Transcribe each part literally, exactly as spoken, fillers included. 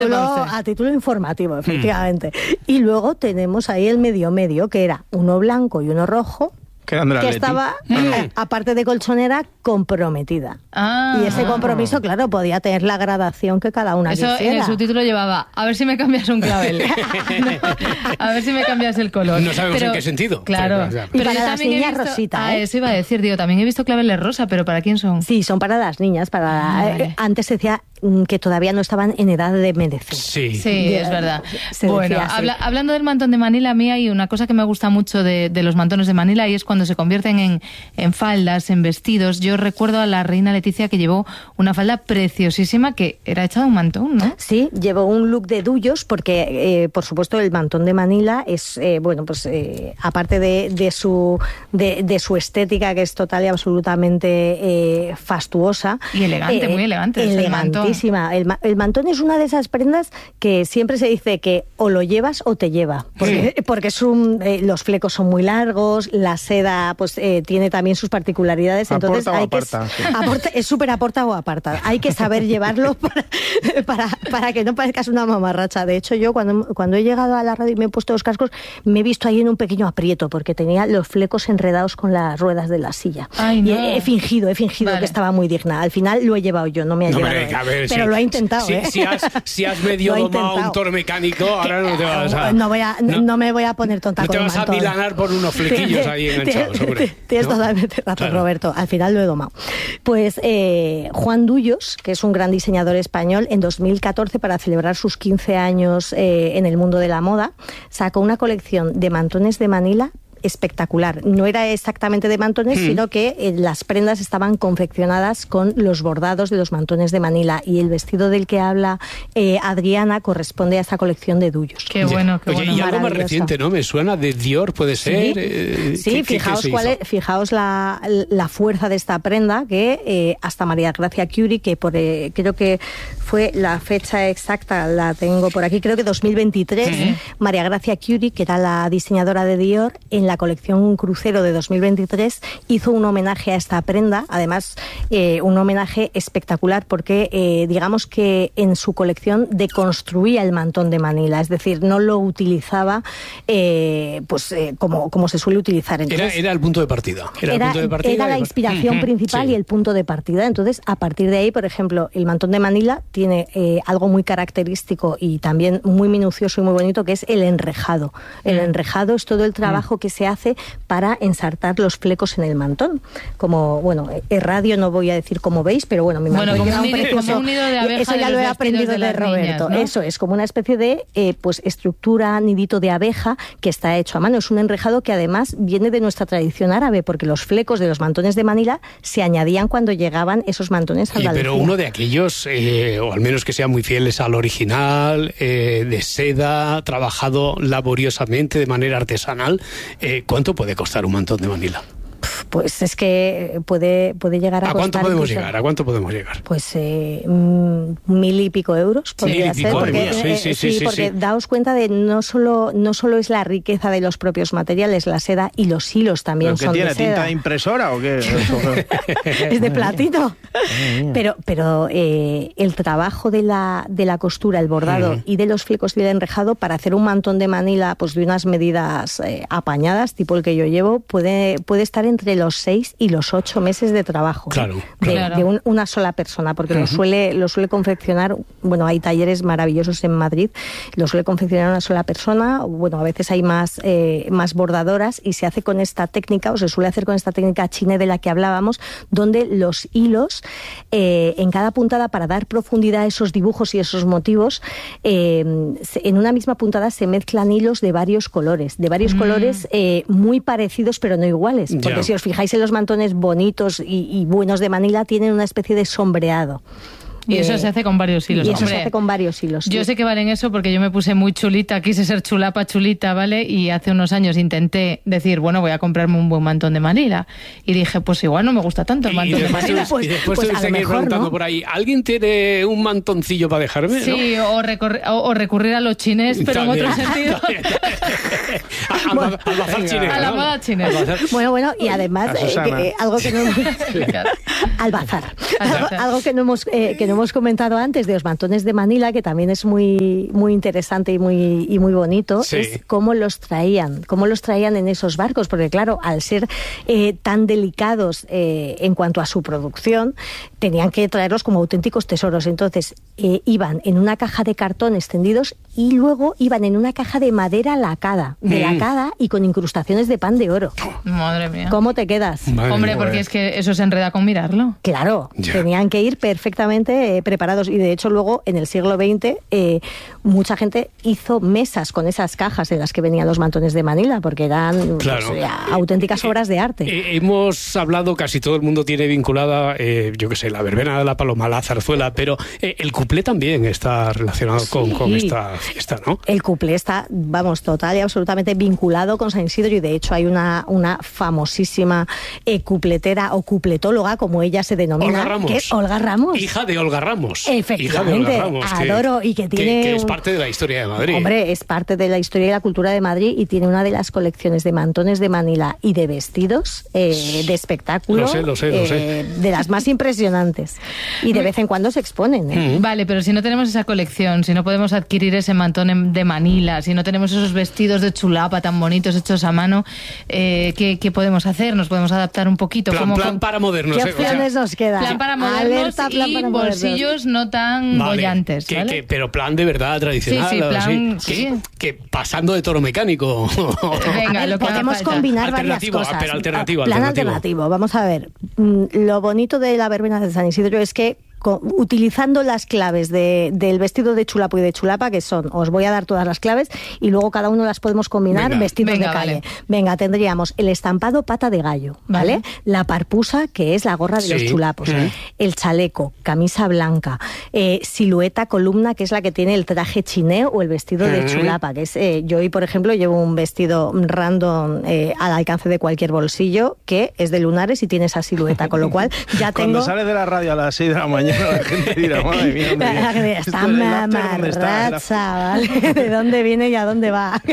A título informativo, efectivamente. Mm. Y luego tenemos ahí el medio medio, que era uno blanco y uno rojo, que estaba, eh, aparte de colchonera, comprometida. Ah, y ese compromiso, claro, podía tener la gradación que cada una Eso quisiera. En el subtítulo llevaba, a ver si me cambias un clavel. No, a ver si me cambias el color. No sabemos pero, en qué sentido. Claro. Pero, y para las niñas visto, rosita. ¿eh? Ah, eso iba a decir, digo, también he visto claveles rosa, pero ¿para quién son? Sí, son para las niñas. Para ah, eh, vale. Antes se decía que todavía no estaban en edad de merecer. Sí, sí, es verdad. Bueno, decía, habla, sí. hablando del mantón de Manila, a mí hay una cosa que me gusta mucho de, de los mantones de Manila, y es cuando se convierten en, en faldas, en vestidos. Yo recuerdo a la reina Leticia que llevó una falda preciosísima que era hecha de un mantón, ¿no? Sí, llevó un look de duyos porque, eh, por supuesto, el mantón de Manila es, eh, bueno, pues eh, aparte de, de, su, de, de su estética, que es total y absolutamente eh, fastuosa. Y elegante, eh, muy elegante. Elegantísima. El, el mantón es una de esas prendas que siempre se dice que o lo llevas o te lleva. Porque, sí. porque es un, eh, los flecos son muy largos, la seda pues eh, tiene también sus particularidades. Entonces aporta hay o aparta. Que, sí. aporta, es súper aporta o aparta. Hay que saber llevarlo para, para, para que no parezcas una mamarracha. De hecho, yo cuando, cuando he llegado a la radio y me he puesto los cascos, me he visto ahí en un pequeño aprieto porque tenía los flecos enredados con las ruedas de la silla. Ay, no. Y he, he fingido, he fingido vale. que estaba muy digna. Al final lo he llevado yo, no me ha no, llevado hombre, a ver, Pero sí. lo ha intentado, si, ¿eh? Si has, si has medio domado un toro mecánico, ahora no te vas a... No, voy a, no, no me voy a poner tonta no con te vas un mantón. a milanar por unos flequillos ahí enganchados, hombre. Tienes ¿no? totalmente razón, claro. Roberto. Al final lo he domado. Pues eh, Juan Duyos, que es un gran diseñador español, en dos mil catorce, para celebrar sus quince años eh, en el mundo de la moda, sacó una colección de mantones de Manila espectacular. No era exactamente de mantones, hmm. sino que eh, las prendas estaban confeccionadas con los bordados de los mantones de Manila, y el vestido del que habla eh, Adriana corresponde a esa colección de Duyos. Qué bueno, qué Oye, bueno. Y algo más reciente, ¿no? Me suena de Dior, puede ser. Sí, eh, sí ¿qué, fijaos, qué, qué cuál es, fijaos la, la fuerza de esta prenda, que eh, hasta María Gracia Curie, que por, eh, creo que fue la fecha exacta, la tengo por aquí, creo que dos mil veintitrés, uh-huh. María Gracia Curie, que era la diseñadora de Dior, en la colección Crucero de dos mil veintitrés hizo un homenaje a esta prenda, además eh, un homenaje espectacular porque eh, digamos que en su colección deconstruía el mantón de Manila, es decir, no lo utilizaba eh, pues eh, como, como se suele utilizar. Entonces, era, era el punto de partida. Era, era, el punto de partida era la inspiración uh-huh. principal sí. y el punto de partida. Entonces, a partir de ahí, por ejemplo, el mantón de Manila tiene eh, algo muy característico y también muy minucioso y muy bonito, que es el enrejado. El uh-huh. enrejado es todo el trabajo uh-huh. que se hace para ensartar los flecos en el mantón. Como, bueno, es radio, no voy a decir como veis, pero bueno, mi bueno, mantón como un precioso. Como un nido de abeja. Eso ya de lo he aprendido de, de Roberto. Niñas, ¿no? Eso es, como una especie de eh, pues estructura, nidito de abeja que está hecho a mano. Es un enrejado que además viene de nuestra tradición árabe, porque los flecos de los mantones de Manila se añadían cuando llegaban esos mantones a Andalucía. Pero uno de aquellos, eh, o al menos que sean muy fieles al original, eh, de seda, trabajado laboriosamente de manera artesanal, eh, ¿cuánto puede costar un mantón de Manila? Pues es que puede, puede llegar a, ¿A cuánto podemos incluso, llegar? ¿A cuánto podemos llegar? Pues eh, mil y pico euros podría sí, ser. Porque, euros. Sí, sí, sí, sí, sí, porque sí. daos cuenta de no solo, no solo es la riqueza de los propios materiales, la seda y los hilos también son tiene, de seda. ¿Tinta de impresora o qué? Es de platino. pero pero eh, el trabajo de la, de la costura, el bordado mm. y de los flecos y el enrejado para hacer un mantón de Manila pues de unas medidas eh, apañadas, tipo el que yo llevo, puede, puede estar entre los seis y los ocho meses de trabajo. Claro. De, claro. de un, una sola persona, porque uh-huh. lo suele lo suele confeccionar, bueno, hay talleres maravillosos en Madrid, lo suele confeccionar una sola persona, bueno, a veces hay más, eh, más bordadoras y se hace con esta técnica, o se suele hacer con esta técnica chine de la que hablábamos, donde los hilos eh, en cada puntada, para dar profundidad a esos dibujos y esos motivos, eh, en una misma puntada se mezclan hilos de varios colores, de varios mm. colores eh, muy parecidos pero no iguales, porque yeah. si os fijáis en los mantones bonitos y, y buenos de Manila, tienen una especie de sombreado. Y eso eh, se hace con varios hilos. Y eso Hombre, se hace con varios hilos. Yo sí. sé que valen eso porque yo me puse muy chulita, quise ser chulapa chulita, ¿vale? Y hace unos años intenté decir, bueno, voy a comprarme un buen mantón de Manila. Y dije, pues igual no me gusta tanto el mantón de Manila. Pues, y después pues, te seguir preguntando, ¿no?, por ahí, ¿alguien tiene un mantoncillo para dejarme? Sí, ¿no? o, recurrir, o, o recurrir a los chines, pero también, en otro sentido. al, bueno, al bazar chinés. A la moda chinesa. Bueno, bueno, y además, eh, que, eh, algo que no hemos... al bazar. Algo, algo que no hemos, eh, que no no hemos comentado antes de los mantones de Manila, que también es muy, muy interesante y muy, y muy bonito, sí. es cómo los traían, cómo los traían en esos barcos, porque claro, al ser eh, tan delicados eh, en cuanto a su producción, tenían que traerlos como auténticos tesoros. Entonces, eh, iban en una caja de cartón extendidos y luego iban en una caja de madera lacada, de mm. lacada y con incrustaciones de pan de oro. Madre mía. ¿Cómo te quedas? Madre Hombre, porque es que eso se enreda con mirarlo. Claro, ya. tenían que ir perfectamente eh, preparados y de hecho luego en el siglo veinte eh, mucha gente hizo mesas con esas cajas en las que venían los mantones de Manila porque eran claro. pues, auténticas obras de arte. Eh, hemos hablado, casi todo el mundo tiene vinculada, eh, yo qué sé, la verbena de la Paloma, la zarzuela, pero eh, el cuplé también está relacionado sí. con, con esta fiesta, ¿no? El cuplé está, vamos, total y absolutamente vinculado con San Isidro y de hecho hay una, una famosísima eh, cupletera o cupletóloga, como ella se denomina, Olga Ramos. que es Olga Ramos. Hija de Olga Ramos. Efectivamente, Olga Ramos, adoro que, y que tiene... Que, que es parte de la historia de Madrid. Hombre, es parte de la historia y la cultura de Madrid y tiene una de las colecciones de mantones de Manila y de vestidos, eh, de espectáculo, lo sé, lo sé, lo eh, sé. de las más impresionantes. Y de vez en cuando se exponen. ¿eh? Mm. Vale, pero si no tenemos esa colección, si no podemos adquirir ese mantón de Manila, si no tenemos esos vestidos de chulapa tan bonitos hechos a mano, eh, ¿qué, ¿qué podemos hacer? ¿Nos podemos adaptar un poquito? Plan, ¿Cómo, plan para modernos. ¿Qué opciones o sea, nos quedan? Plan para modernos Alerta, plan y para bolsillos modernos. no tan vale, bollantes. Que, ¿vale? que, pero plan de verdad tradicional. Sí, sí, plan, así, sí. Que, que pasando de toro mecánico. Venga, ver, lo que podemos combinar varias cosas. Pero alternativo, plan alternativo. alternativo. Vamos a ver. Lo bonito de la verbena de San Isidro es que con, utilizando las claves de, del vestido de chulapo y de chulapa, que son, os voy a dar todas las claves y luego cada uno las podemos combinar, venga, vestidos venga, de calle. Vale. Venga, tendríamos el estampado pata de gallo, ¿vale? vale. La parpusa, que es la gorra de sí. los chulapos, sí. el chaleco, camisa blanca, eh, silueta, columna, que es la que tiene el traje chineo o el vestido sí. de chulapa, que es, eh, yo hoy, por ejemplo, llevo un vestido random eh, al alcance de cualquier bolsillo, que es de lunares y tiene esa silueta, con lo cual ya tengo... Cuando sales de la radio a las seis de la mañana la gente dirá, madre mía, mía está mamarracha, ¿vale? ¿De dónde viene y a dónde va?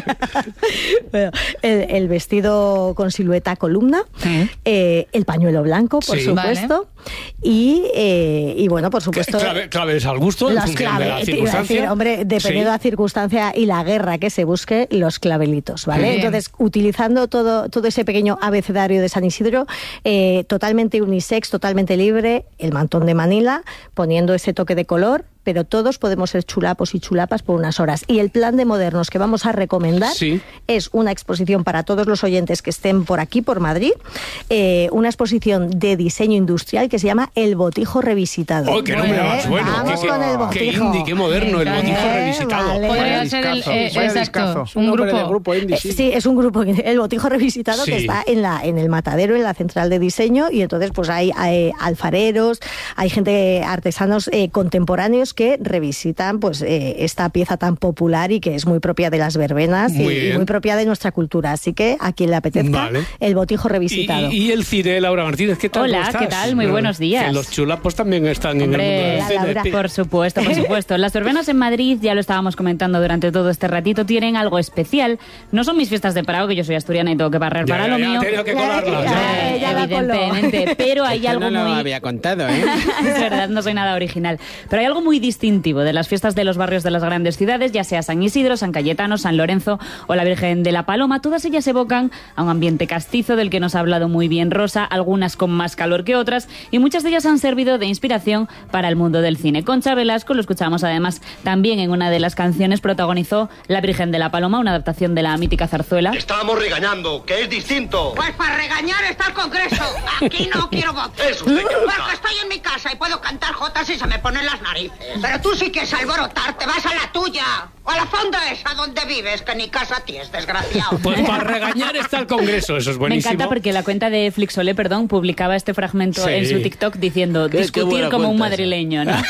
Bueno, el, el vestido con silueta columna, ¿sí? eh, el pañuelo blanco, por sí. supuesto, vale. y, eh, y bueno, por supuesto... Clave, claves al gusto, en función clave, de la circunstancia. Decir, hombre, dependiendo sí. de la circunstancia y la guerra que se busque, los clavelitos, ¿vale? Bien. Entonces, utilizando todo, todo ese pequeño abecedario de San Isidro, eh, totalmente unisex, totalmente libre, el mantón de Manila, poniendo ese toque de color, pero todos podemos ser chulapos y chulapas por unas horas. Y el plan de modernos que vamos a recomendar sí. es una exposición para todos los oyentes que estén por aquí, por Madrid, eh, una exposición de diseño industrial que se llama El Botijo Revisitado. ¡Oh, qué nombre más bueno! Vamos qué, con el Botijo. ¡Qué indie, qué moderno! El Botijo eh, Revisitado. Vale. Podría ser el... Eh, exacto, un grupo. grupo indie, sí. Eh, sí, es un grupo, el Botijo Revisitado, sí. que está en, la, en el Matadero, en la central de diseño, y entonces pues hay, hay alfareros, hay gente, artesanos eh, contemporáneos que revisitan pues eh, esta pieza tan popular y que es muy propia de las verbenas muy y, y muy propia de nuestra cultura. Así que a quien le apetezca, vale. el Botijo Revisitado. Y, y el cine, Laura Martínez, ¿qué tal? Hola, ¿qué tal? Muy buenos días. Que los chulapos también están Hombre, en el mundo del cine. Por supuesto, por supuesto. Las verbenas en Madrid, ya lo estábamos comentando durante todo este ratito, tienen algo especial. No son mis fiestas de Prado, que yo soy asturiana y tengo que barrer ya, para ya, lo ya, mío. Ya, que colarlas, ya, ya, ya evidentemente, pero hay Esto algo no muy... lo había contado, ¿eh? Es verdad, no soy nada original. Pero hay algo muy distintivo de las fiestas de los barrios de las grandes ciudades, ya sea San Isidro, San Cayetano, San Lorenzo o la Virgen de la Paloma. Todas ellas evocan a un ambiente castizo del que nos ha hablado muy bien Rosa, algunas con más calor que otras, y muchas de ellas han servido de inspiración para el mundo del cine. Concha Velasco, lo escuchamos además también en una de las canciones, protagonizó La Virgen de la Paloma, una adaptación de la mítica zarzuela. Estamos regañando, que es distinto. Pues para regañar está el Congreso. Aquí no quiero voz. Es usted que Porque estoy en mi casa y puedo cantar jotas y se me ponen las narices. Pero tú sí quieres alborotar, te vas a la tuya. O a la fonda esa donde vives, que ni casa tienes, desgraciado. Pues para regañar está el Congreso, eso es buenísimo. Me encanta porque la cuenta de Flixolé, perdón, publicaba este fragmento sí. en su TikTok diciendo ¿Qué, discutir qué como un madrileño, ¿no?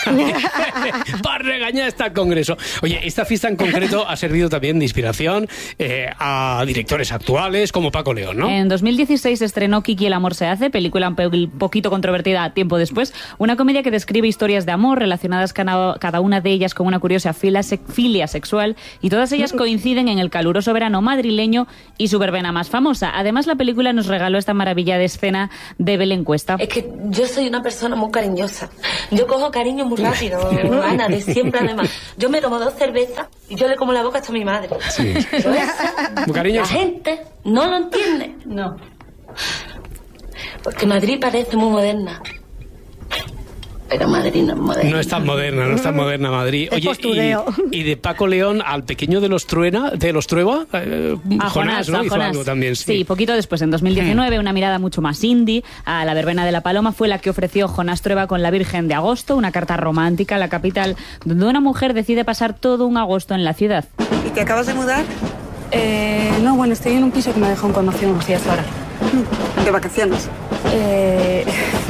Para regañar está el Congreso. Oye, esta fiesta en concreto ha servido también de inspiración eh, a directores actuales como Paco León, ¿no? En dos mil dieciséis estrenó Kiki el amor se hace, película un poquito controvertida tiempo después, una comedia que describe historias de amor relacionadas cada, cada una de ellas con una curiosa filia, filia sexual, y todas ellas coinciden en el caluroso verano madrileño y su verbena más famosa. Además, la película nos regaló esta maravilla de escena de Belén Cuesta. Es que yo soy una persona muy cariñosa. Yo cojo cariño muy rápido, Ana, de siempre además. Yo me tomo dos cervezas y yo le como la boca hasta a mi madre. Sí. Muy cariñosa. La gente no lo entiende. No. Porque Madrid parece muy moderna. Pero Madrid no es moderna. No es tan moderna, no es tan moderna Madrid. Es postureo. y, y de Paco León al pequeño de los Truena, de los Trueba, eh, A Jonás, Jonás, ¿no? a Hizo Jonás. algo también. Sí, Sí, poquito después, en dos mil diecinueve, una mirada mucho más indie a la verbena de la Paloma fue la que ofreció Jonás Trueba con La Virgen de Agosto, una carta romántica a la capital, donde una mujer decide pasar todo un agosto en la ciudad. ¿Y te acabas de mudar? Eh, no, bueno, estoy en un piso que me dejó un conocido unos días ahora. ¿De vacaciones? Eh...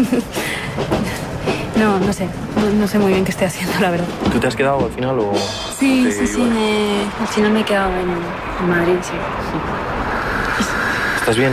no, no sé. No, no sé muy bien qué estoy haciendo, la verdad. ¿Tú te has quedado al final o...? Sí, te sí, sí. ibas? Me... Al final me he quedado en, en Madrid, sí. ¿Estás bien?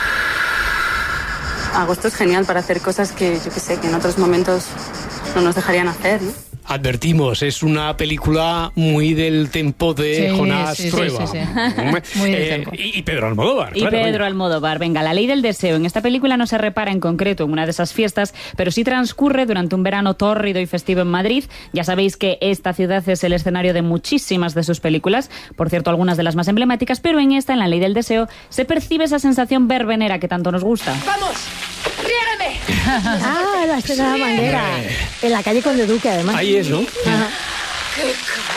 Agosto es genial para hacer cosas que, yo qué sé, que en otros momentos no nos dejarían hacer, ¿no? Advertimos, es una película muy del tempo de Sí, Jonás sí, sí, Trueba. sí, sí. Muy del Eh, tempo. y, y Pedro Almodóvar. Y claro, Pedro vaya. Almodóvar. Venga, La Ley del Deseo. En esta película no se repara en concreto en una de esas fiestas, pero sí transcurre durante un verano tórrido y festivo en Madrid. Ya sabéis que esta ciudad es el escenario de muchísimas de sus películas, por cierto, algunas de las más emblemáticas, pero en esta, en La Ley del Deseo, se percibe esa sensación verbenera que tanto nos gusta. ¡Vamos! ¡Riégame! Ah, la escena de la manguera. En la calle Conde Duque, además. Ahí es, ¿no? Ajá. ¡Qué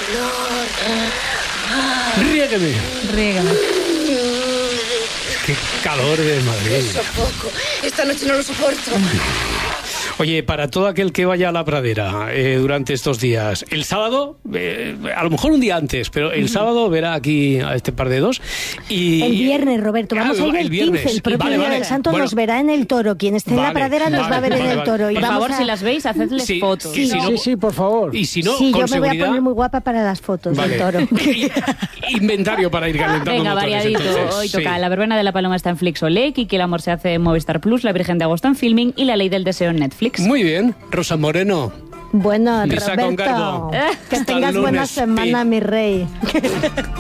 calor! Riégueme. Rígame. Qué calor de Madrid. Sofoco. Esta noche no lo soporto. Oye, para todo aquel que vaya a la pradera eh, durante estos días, el sábado, eh, a lo mejor un día antes, pero el sábado verá aquí a este par de dos. Y, El viernes, Roberto, vamos Ah, a ir el, el viernes. quince, el propio Vale, día vale. del Santo Bueno. nos verá en el Toro. Quien esté en la Vale, pradera nos vale, va a ver vale, en el vale. Toro. Y Por vamos favor, a... si las veis, hacedles Sí, fotos. que si no- Sí, sí, por favor. Y si no, Sí, con yo me voy a seguridad... poner muy guapa para las fotos Vale. del Toro. Inventario para ir calentando Venga, motores, variadito. entonces. Hoy toca Sí. La Verbena de la Paloma está en Flixolec, y que el amor se hace en Movistar Plus, La Virgen de Agosto en Filming y La Ley del Deseo en Netflix. Muy bien, Rosa Moreno. Bueno, Lisa con Roberto, Garbo. que Hasta el tengas buena lunes, semana, Pi. mi rey.